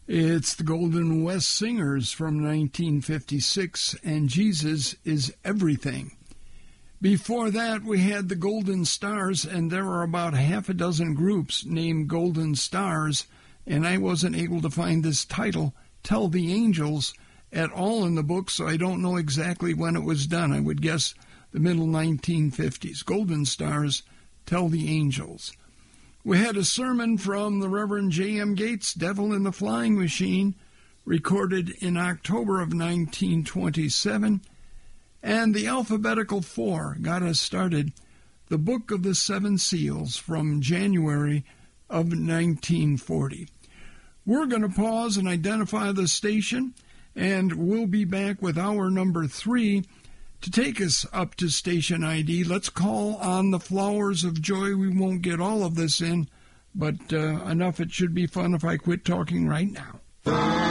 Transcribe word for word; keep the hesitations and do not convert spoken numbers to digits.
It's the Golden West Singers from nineteen fifty-six, and Jesus is Everything. Before that, we had the Golden Stars, and there are about half a dozen groups named Golden Stars, and I wasn't able to find this title, Tell the Angels, at all in the book, so I don't know exactly when it was done. I would guess the middle nineteen fifties. Golden Stars, Tell the Angels. We had a sermon from the Reverend J M Gates, Devil in the Flying Machine, recorded in October of nineteen twenty-seven. And the Alphabetical Four got us started, the Book of the Seven Seals, from January of nineteen forty. We're going to pause and identify the station, and we'll be back with hour number three. To take us up to station I D, let's call on the Flowers of Joy. We won't get all of this in, but uh, enough it should be fun if I quit talking right now.